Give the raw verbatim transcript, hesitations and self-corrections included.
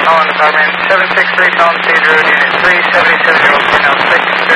On Carmen seven six three, pound Pedro, unit three seven seven zero four now six.